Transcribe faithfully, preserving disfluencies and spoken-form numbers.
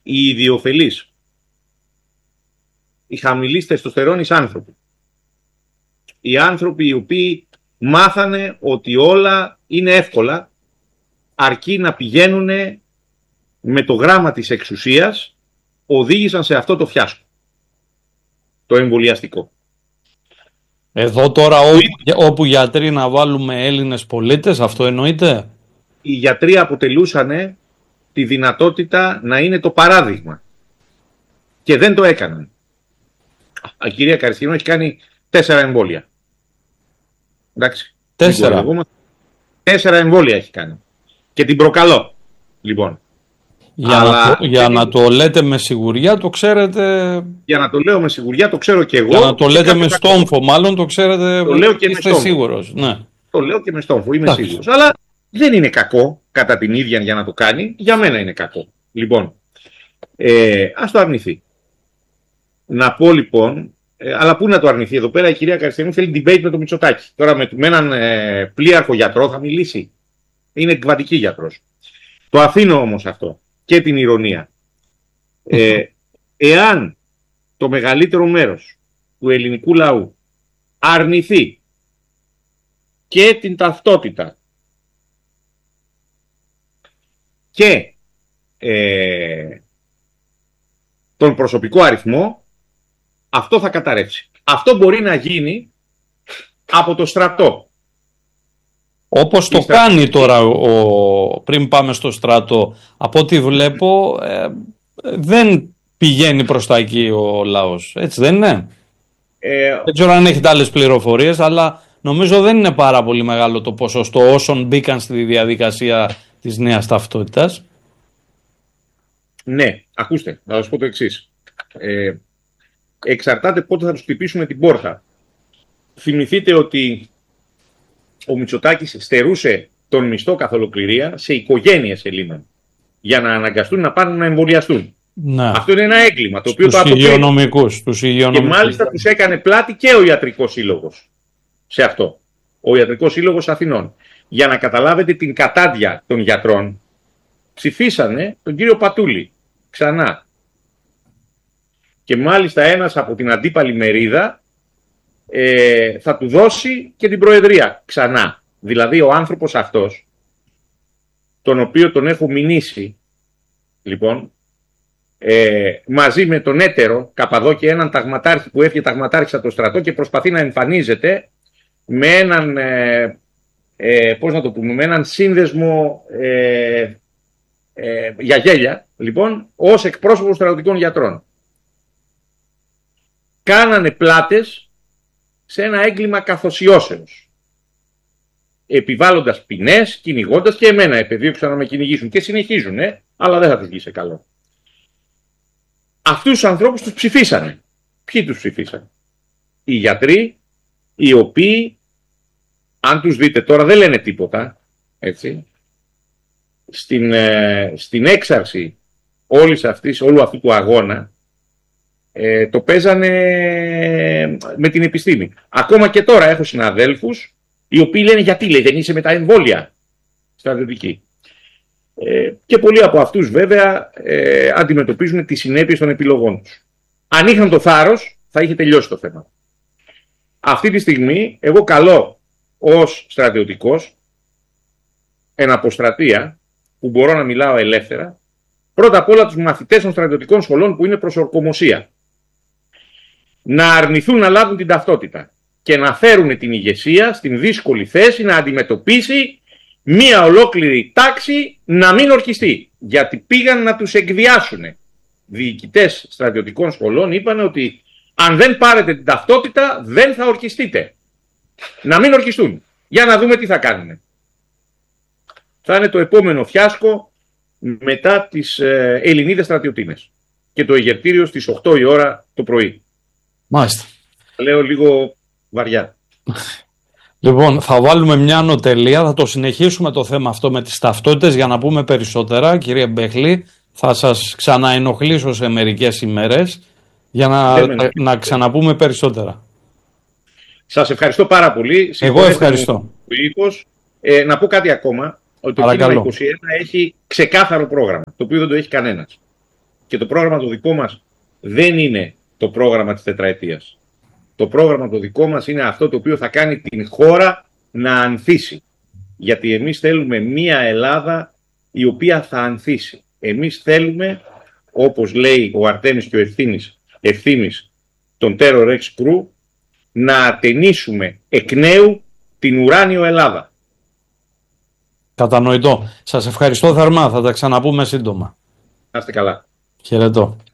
οι ιδιοφελείς, οι χαμηλής τεστοστερόνης άνθρωποι, οι άνθρωποι οι οποίοι μάθανε ότι όλα είναι εύκολα αρκεί να πηγαίνουν με το γράμμα της εξουσίας, οδήγησαν σε αυτό το φιάσκο, το εμβολιαστικό. Εδώ τώρα όπου, όπου γιατροί να βάλουμε Έλληνες πολίτες, αυτό εννοείται? Οι γιατροί αποτελούσαν τη δυνατότητα να είναι το παράδειγμα και δεν το έκαναν. Η κυρία Καριστινό έχει κάνει τέσσερα εμβόλια. Εντάξει. Τέσσερα. Τέσσερα εμβόλια έχει κάνει. Και την προκαλώ. Λοιπόν. Για, Αλλά... να, το, για να το λέτε με σιγουριά, το ξέρετε. Για να το λέω με σιγουριά, το ξέρω και εγώ. Για να το λέτε με στόμφο, μάλλον το ξέρετε. Το λέω και είστε με σίγουρος. Ναι. Το λέω και με στόμφο, είμαι σίγουρος. Αλλά δεν είναι κακό κατά την ίδια για να το κάνει. Για μένα είναι κακό. Λοιπόν, ε, ας το αρνηθεί. Να πω λοιπόν, ε, αλλά πού να το αρνηθεί εδώ πέρα, η κυρία Καριστιανού θέλει debate με το Μητσοτάκη. Τώρα με, με έναν ε, πλοίαρχο γιατρό θα μιλήσει. Είναι εκβατική γιατρός. Το αφήνω όμως αυτό και την ηρωνία. Ε, εάν το μεγαλύτερο μέρος του ελληνικού λαού αρνηθεί και την ταυτότητα και ε, τον προσωπικό αριθμό, αυτό θα καταρρεύσει. Αυτό μπορεί να γίνει από το στρατό. Όπως το κάνει τώρα, ο, πριν πάμε στο στρατό, από ό,τι βλέπω, ε, δεν πηγαίνει προς τα εκεί ο λαός. Έτσι δεν είναι? Ε, δεν ξέρω αν έχετε άλλες πληροφορίες, αλλά νομίζω δεν είναι πάρα πολύ μεγάλο το ποσοστό όσων μπήκαν στη διαδικασία της νέας ταυτότητας. Ναι, ακούστε, θα σας πω το εξής. Ε, εξαρτάται πότε θα τους χτυπήσουμε την πόρτα. Θυμηθείτε ότι ο Μητσοτάκης στερούσε τον μισθό καθ' ολοκληρία σε οικογένειες Ελλήνων για να αναγκαστούν να πάνε να εμβολιαστούν. Ναι. Αυτό είναι ένα έγκλημα το οποίο στους το υγειονομικούς, τους υγειονομικούς. Και μάλιστα τους έκανε πλάτη και ο Ιατρικός Σύλλογος σε αυτό. Ο Ιατρικός Σύλλογος Αθηνών. Για να καταλάβετε την κατάντια των γιατρών, ψηφίσανε τον κύριο Πατούλη ξανά. Και μάλιστα ένας από την αντίπαλη μερίδα ε, θα του δώσει και την προεδρία ξανά. Δηλαδή ο άνθρωπος αυτός, τον οποίο τον έχω μηνύσει, λοιπόν, ε, μαζί με τον έτερο Καπαδόκη, έναν ταγματάρχη που έφυγε ταγματάρχης από το στρατό και προσπαθεί να εμφανίζεται με έναν, ε, ε, πώς να το πούμε, με έναν σύνδεσμο ε, ε, για γέλια, λοιπόν, ως εκπρόσωπος στρατιωτικών γιατρών. Κάνανε πλάτες σε ένα έγκλημα καθοσιώσεως, επιβάλλοντας ποινές, κυνηγώντας και εμένα επεδίωξαν να με κυνηγήσουν και συνεχίζουν, ε, αλλά δεν θα τους βγει σε καλό. Αυτούς τους ανθρώπους τους ψηφίσανε. Ποιοι τους ψηφίσανε? Οι γιατροί, οι οποίοι, αν τους δείτε τώρα, δεν λένε τίποτα, έτσι. Στην, ε, στην έξαρση όλης αυτής, όλου αυτού του αγώνα, ε, το παίζανε με την επιστήμη. Ακόμα και τώρα έχω συναδέλφους οι οποίοι λένε γιατί, λέει, δεν είσαι με τα εμβόλια στρατιωτικοί. Ε, και πολλοί από αυτούς βέβαια ε, αντιμετωπίζουν τις συνέπειες των επιλογών τους. Αν είχαν το θάρρος θα είχε τελειώσει το θέμα. Αυτή τη στιγμή εγώ καλώ ως στρατιωτικός, εν αποστρατεία, που μπορώ να μιλάω ελεύθερα, πρώτα απ' όλα τους μαθητές των στρατιωτικών σχολών που είναι προς ορκομοσία, να αρνηθούν να λάβουν την ταυτότητα και να φέρουν την ηγεσία στην δύσκολη θέση να αντιμετωπίσει μία ολόκληρη τάξη να μην ορκιστεί. Γιατί πήγαν να τους εκβιάσουν. Διοικητές στρατιωτικών σχολών είπαν ότι αν δεν πάρετε την ταυτότητα δεν θα ορκιστείτε. Να μην ορκιστούν. Για να δούμε τι θα κάνουν. Θα είναι το επόμενο φιάσκο μετά τις ε, Ελληνίδες στρατιωτίνες. Και το εγερτήριο στις οκτώ η ώρα το πρωί. Μάλιστα. Λέω λίγο βαριά. Λοιπόν, θα βάλουμε μια ανωτελεία, θα το συνεχίσουμε το θέμα αυτό με τις ταυτότητες για να πούμε περισσότερα. Κύριε Μπέχλη, θα σας ξαναενοχλήσω σε μερικές ημέρες για να, να, να ξαναπούμε περισσότερα. Σας ευχαριστώ πάρα πολύ. Εγώ ευχαριστώ. Ε, να πω κάτι ακόμα, ότι το κίνημα είκοσι ένα έχει ξεκάθαρο πρόγραμμα, το οποίο δεν το έχει κανένας. Και το πρόγραμμα το δικό μας δεν είναι το πρόγραμμα της τετραετίας. Το πρόγραμμα το δικό μας είναι αυτό το οποίο θα κάνει την χώρα να ανθίσει. Γιατί εμείς θέλουμε μία Ελλάδα η οποία θα ανθίσει. Εμείς θέλουμε, όπως λέει ο Αρτέμις και ο Ευθύμης, Ευθύμης τον Terror X Crew, να ατενίσουμε εκ νέου την ουράνιο Ελλάδα. Κατανοητό. Σας ευχαριστώ θερμά. Θα τα ξαναπούμε σύντομα. Να είστε καλά. Χαιρετώ.